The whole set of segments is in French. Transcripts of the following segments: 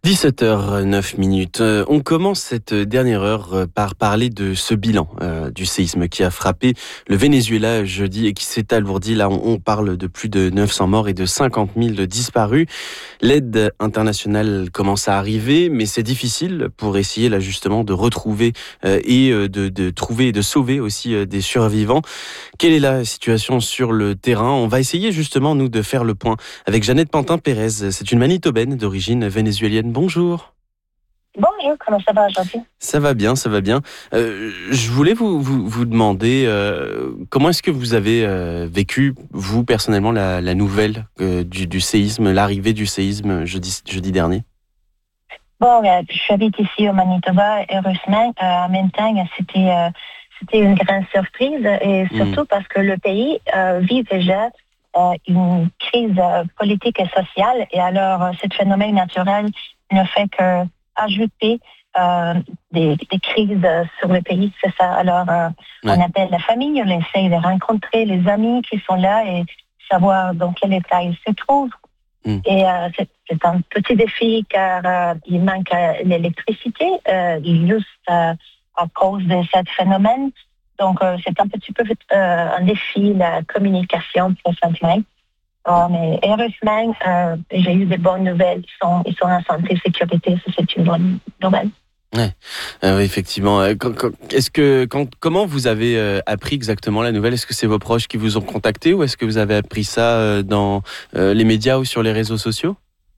17h09. On commence cette dernière heure par parler de ce bilan du séisme qui a frappé le Venezuela jeudi et qui s'est alourdi. Là, on parle de plus de 900 morts et de 50 000 disparus. L'aide internationale commence à arriver, mais c'est difficile pour essayer là justement de retrouver et de trouver et de sauver aussi des survivants. Quelle est la situation sur le terrain ? On va essayer justement, nous, de faire le point avec Jeannette Pantin-Pérez. C'est une Manitobaine d'origine vénézuélienne. Bonjour. Bonjour, comment ça va aujourd'hui ? Ça va bien, ça va bien. Je voulais vous demander comment est-ce que vous avez vécu, vous, personnellement, la nouvelle du séisme, l'arrivée du séisme jeudi dernier ? Bon, je habite ici au Manitoba, heureusement. En même temps, c'était une grande surprise, et surtout parce que le pays vit déjà une crise politique et sociale, et alors ce phénomène naturel ne fait que ajouter des crises sur le pays, c'est ça. Alors, on appelle la famille, on essaye de rencontrer les amis qui sont là et savoir dans quel état ils se trouvent. Et c'est un petit défi car il manque l'électricité juste à cause de ce phénomène. Donc, c'est un petit peu un défi, la communication présentement. Mais heureusement, j'ai eu de bonnes nouvelles. Ils sont en santé et sécurité. Ça, c'est une bonne nouvelle. Ouais, oui, effectivement. Comment vous avez appris exactement la nouvelle ? Est-ce que c'est vos proches qui vous ont contacté ou est-ce que vous avez appris ça dans les médias ou sur les réseaux sociaux ?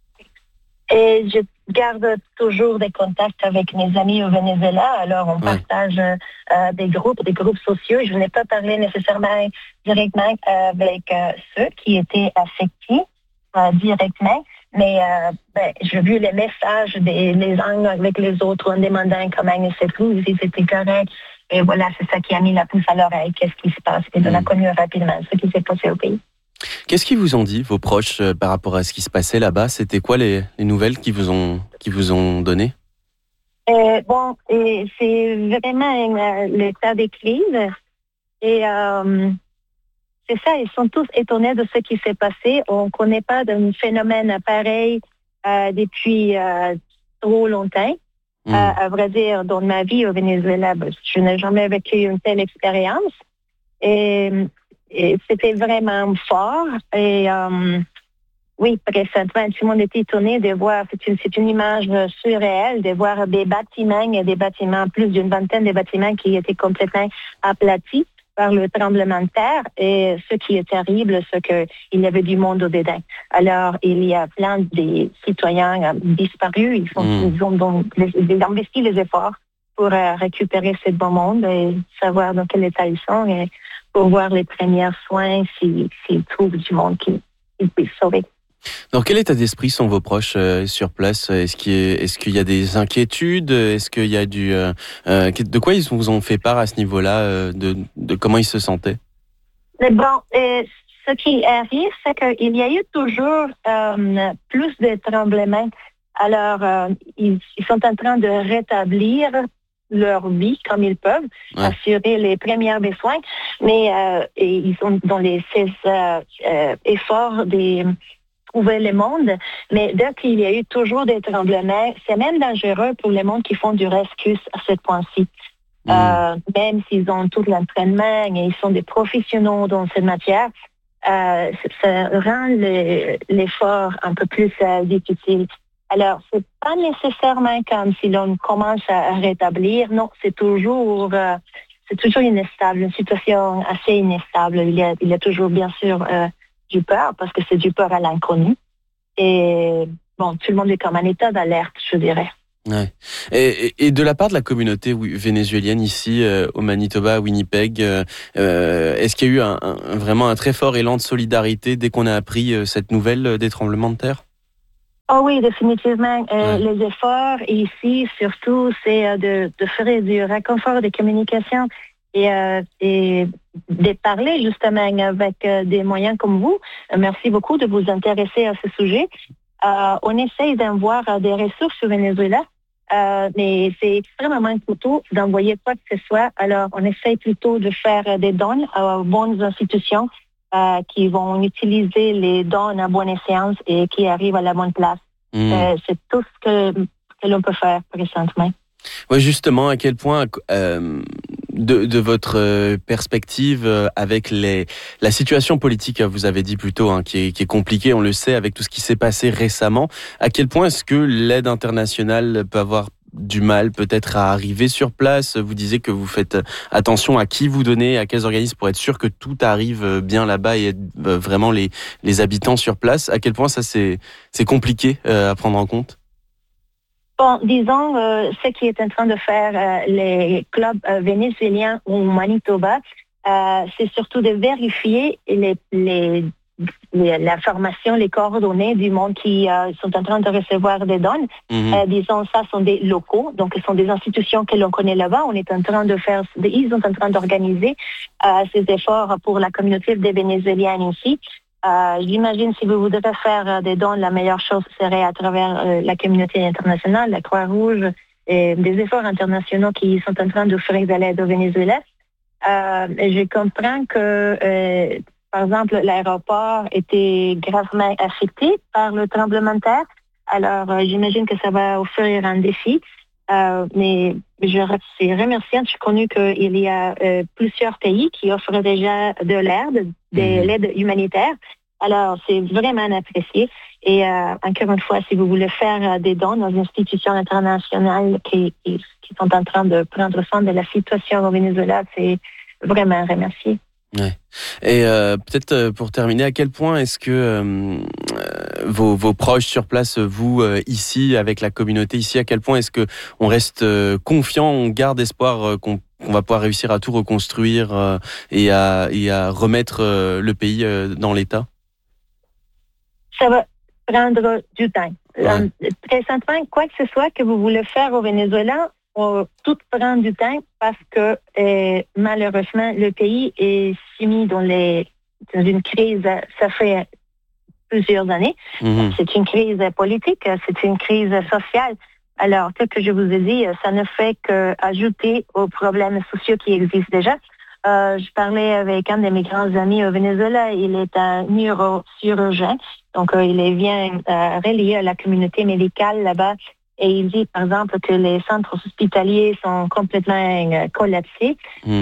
Et je garde toujours des contacts avec mes amis au Venezuela. Alors, on partage des groupes sociaux. Je n'ai pas parlé nécessairement directement avec ceux qui étaient affectés directement. Mais j'ai vu les messages les uns avec les autres en demandant comment ils se trouvent, si c'était correct. Et voilà, c'est ça qui a mis la puce à l'oreille. Qu'est-ce qui se passe? Et on a connu rapidement ce qui s'est passé au pays. Qu'est-ce qu'ils vous ont dit, vos proches, par rapport à ce qui se passait là-bas ? C'était quoi les nouvelles qu'ils vous ont données ? C'est vraiment l'état des crises. Et c'est ça, ils sont tous étonnés de ce qui s'est passé. On ne connaît pas d'un phénomène pareil depuis trop longtemps. À vrai dire, dans ma vie au Venezuela, je n'ai jamais vécu une telle expérience. Et c'était vraiment fort. Et oui, présentement, tout le monde était étonné de voir, c'est une image surréelle, de voir des bâtiments, plus d'une vingtaine de bâtiments qui étaient complètement aplatis par le tremblement de terre. Et ce qui est terrible, c'est qu'il y avait du monde au-dedans. Alors, il y a plein de citoyens disparus. Ils ont donc investi les efforts pour récupérer ce bon monde et savoir dans quel état ils sont et pour voir les premiers soins s'ils trouvent du monde qu'ils puissent sauver. Dans quel état d'esprit sont vos proches sur place ? Est-ce qu'il y a des inquiétudes ? Est-ce qu'il y a de quoi ils vous ont fait part à ce niveau-là, de comment ils se sentaient ? Mais bon, ce qui arrive, c'est qu'il y a eu toujours plus de tremblements. Alors, ils sont en train de rétablir leur vie comme ils peuvent, assurer les premiers besoins, mais ils sont dans les efforts de trouver le monde. Mais dès qu'il y a eu toujours des tremblements, c'est même dangereux pour les mondes qui font du rescue à ce point-ci. Même s'ils ont tout l'entraînement et ils sont des professionnels dans cette matière, ça rend l'effort un peu plus difficile. Alors, c'est pas nécessairement comme si l'on commence à rétablir. Non, c'est toujours inestable, une situation assez inestable. Il y a toujours, bien sûr, du peur, parce que c'est du peur à l'inconnu. Et bon, tout le monde est comme en état d'alerte, je dirais. Ouais. Et de la part de la communauté vénézuélienne ici au Manitoba, à Winnipeg, est-ce qu'il y a eu vraiment un très fort élan de solidarité dès qu'on a appris cette nouvelle des tremblements de terre ? Oh oui, définitivement. Les efforts ici, surtout, c'est de faire du réconfort de communication et de parler justement avec des moyens comme vous. Merci beaucoup de vous intéresser à ce sujet. On essaye d'avoir des ressources au Venezuela, mais c'est extrêmement coûteux d'envoyer quoi que ce soit. Alors, on essaye plutôt de faire des dons aux bonnes institutions qui vont utiliser les dons à bonne escient et qui arrivent à la bonne place. C'est tout ce que l'on peut faire présentement. Oui, justement, à quel point, de votre perspective, avec la situation politique, vous avez dit plus tôt, qui est compliquée, on le sait, avec tout ce qui s'est passé récemment, à quel point est-ce que l'aide internationale peut avoir du mal peut-être à arriver sur place? Vous disiez que vous faites attention à qui vous donnez, à quels organismes, pour être sûr que tout arrive bien là-bas et être vraiment les habitants sur place. À quel point ça c'est compliqué à prendre en compte? Bon, disons, ce qui est en train de faire les clubs vénézuéliens au Manitoba, c'est surtout de vérifier la formation, les coordonnées du monde qui sont en train de recevoir des dons. Disons, ça sont des locaux, donc ce sont des institutions que l'on connaît là-bas. Ils sont en train d'organiser ces efforts pour la communauté des Vénézuéliens ici. J'imagine si vous voudrez faire des dons, la meilleure chose serait à travers la communauté internationale, la Croix-Rouge, et des efforts internationaux qui sont en train d'offrir de l'aide au Venezuela. Je comprends que, par exemple, l'aéroport était gravement affecté par le tremblement de terre. Alors, j'imagine que ça va offrir un défi. Mais je suis remerciante. J'ai connu qu'il y a plusieurs pays qui offrent déjà de l'aide humanitaire. Alors, c'est vraiment apprécié. Et encore une fois, si vous voulez faire des dons dans une institution internationale qui sont en train de prendre soin de la situation au Venezuela, c'est vraiment remercié. Ouais. Et peut-être pour terminer, à quel point est-ce que vos proches sur place, vous ici avec la communauté ici, à quel point est-ce que on reste confiant, on garde espoir qu'on va pouvoir réussir à tout reconstruire et à remettre le pays dans l'état? Ça va prendre du temps. Ouais. Présentement, quoi que ce soit que vous voulez faire au Venezuela, tout prend du temps parce que malheureusement, le pays est soumis dans une crise, ça fait plusieurs années. C'est une crise politique, c'est une crise sociale. Alors, ce que je vous ai dit, ça ne fait qu'ajouter aux problèmes sociaux qui existent déjà. Je parlais avec un de mes grands amis au Venezuela, il est un neurochirurgien, donc il vient relié à la communauté médicale là-bas. Et il dit, par exemple, que les centres hospitaliers sont complètement collapsés.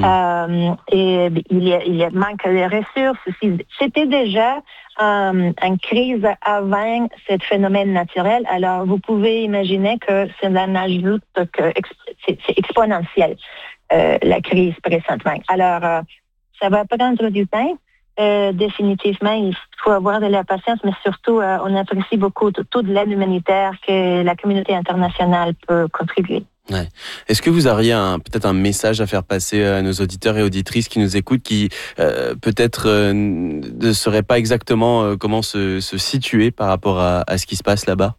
Et il y a manque de ressources. C'était déjà une crise avant ce phénomène naturel. Alors, vous pouvez imaginer que c'est un ajout c'est exponentiel, la crise présentement. Alors, ça va prendre du temps. Définitivement, il faut avoir de la patience, mais surtout, on apprécie beaucoup toute l'aide humanitaire que la communauté internationale peut contribuer. Ouais. Est-ce que vous auriez peut-être un message à faire passer à nos auditeurs et auditrices qui nous écoutent, qui peut-être ne sauraient pas exactement comment se situer par rapport à ce qui se passe là-bas?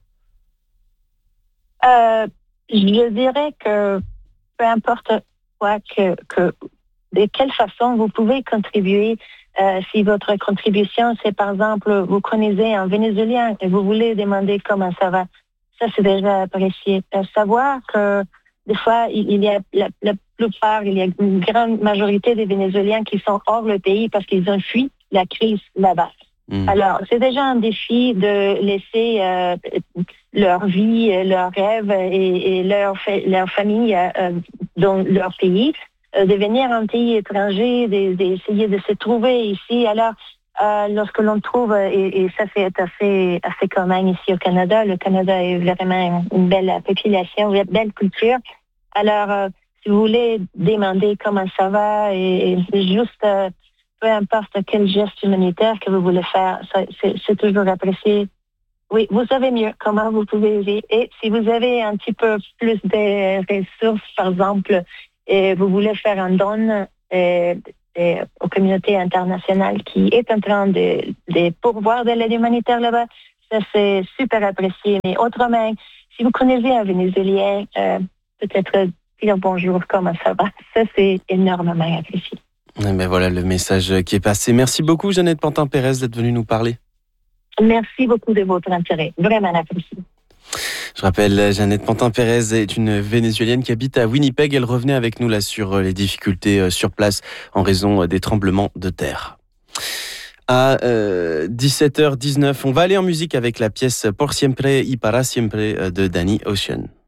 Je dirais que peu importe quoi, de quelle façon vous pouvez contribuer. Si votre contribution, c'est par exemple, vous connaissez un Vénézuélien et vous voulez demander comment ça va, ça c'est déjà apprécié. Savoir que des fois, il y a la plupart, il y a une grande majorité des Vénézuéliens qui sont hors le pays parce qu'ils ont fui la crise là-bas. Alors, c'est déjà un défi de laisser leur vie, leurs rêves et leur famille dans leur pays. De venir un pays étranger, d'essayer de se trouver ici. Alors, lorsque l'on trouve, et ça c'est assez commun ici au Canada, le Canada est vraiment une belle population, une belle culture. Alors, si vous voulez demander comment ça va, et juste, peu importe quel geste humanitaire que vous voulez faire, c'est toujours apprécié. Oui, vous savez mieux comment vous pouvez aider. Et si vous avez un petit peu plus de ressources, par exemple, et vous voulez faire un don aux communautés internationales qui est en train de pourvoir de l'aide humanitaire là-bas, ça c'est super apprécié. Mais autrement, si vous connaissez un Vénézuélien, peut-être dire bonjour, comment ça va, ça c'est énormément apprécié. Mais voilà le message qui est passé. Merci beaucoup Jeannette Pantin-Pérez d'être venue nous parler. Merci beaucoup de votre intérêt, vraiment apprécié. Je rappelle, Jeannette Pantin-Pérez est une Vénézuélienne qui habite à Winnipeg. Elle revenait avec nous là sur les difficultés sur place en raison des tremblements de terre. À 17h19, on va aller en musique avec la pièce Por Siempre y Para Siempre de Danny Ocean.